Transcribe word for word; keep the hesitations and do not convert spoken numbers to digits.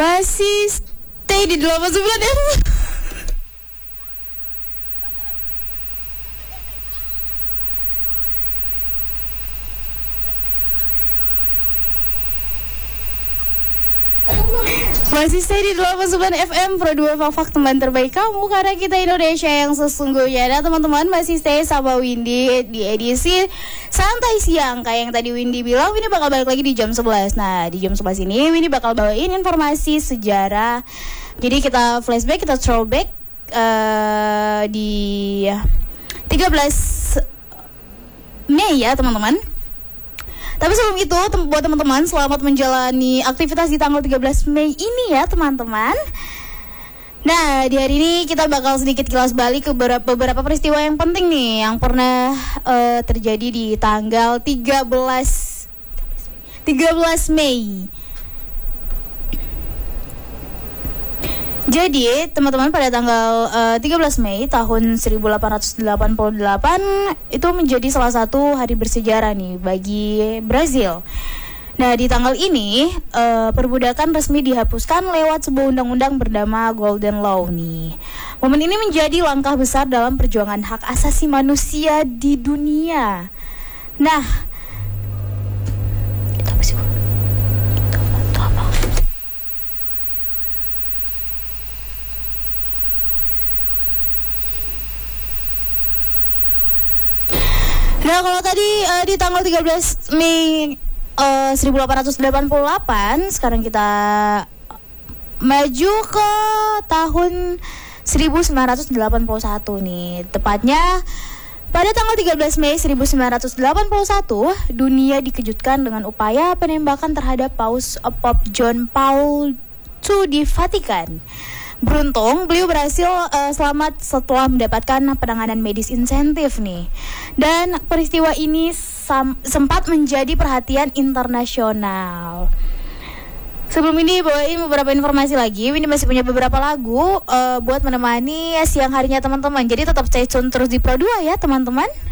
Masih stay di delapan puluh sembilan F M. Masih stay di delapan puluh sembilan F M Pro dua Fak teman terbaik kamu, karena kita Indonesia yang sesungguhnya. Nah teman-teman, masih stay sama Windy di edisi santai siang. Kayak yang tadi Windy bilang, Windy bakal balik lagi di jam sebelas. Nah di jam sebelas ini Windy bakal bawain informasi sejarah. Jadi kita flashback, kita throwback uh, di tiga belas Mei ya teman-teman. Tapi sebelum itu, tem- buat teman-teman, selamat menjalani aktivitas di tanggal tiga belas Mei ini ya teman-teman. Nah, di hari ini kita bakal sedikit kilas balik ke beberapa, beberapa peristiwa yang penting nih yang pernah uh, terjadi di tanggal tiga belas Mei. Jadi teman-teman, pada tanggal uh, tiga belas Mei tahun seribu delapan ratus delapan puluh delapan itu menjadi salah satu hari bersejarah nih bagi Brazil. Nah di tanggal ini uh, perbudakan resmi dihapuskan lewat sebuah undang-undang bernama Golden Law nih. Momen ini menjadi langkah besar dalam perjuangan hak asasi manusia di dunia. Nah, itu apa sih? Itu apa? Nah kalau tadi uh, di tanggal tiga belas Mei uh, seribu delapan ratus delapan puluh delapan, sekarang kita maju ke tahun seribu sembilan ratus delapan puluh satu nih. Tepatnya pada tanggal tiga belas Mei seribu sembilan ratus delapan puluh satu, dunia dikejutkan dengan upaya penembakan terhadap Paus Pope John Paul kedua di Vatikan. Beruntung beliau berhasil uh, selamat setelah mendapatkan penanganan medis insentif nih. Dan peristiwa ini sam- sempat menjadi perhatian internasional. Sebelum ini bawain beberapa informasi lagi. Ini masih punya beberapa lagu uh, buat menemani siang harinya teman-teman. Jadi tetap stay tune terus di Pro dua ya teman-teman.